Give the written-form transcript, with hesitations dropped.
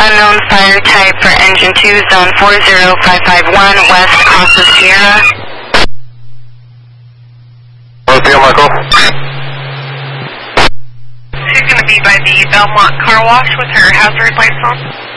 unknown fire type for engine 2, zone 40551, west Costa Sierra. Okay, Michael. She's going to be by the Belmont car wash with her hazard lights on.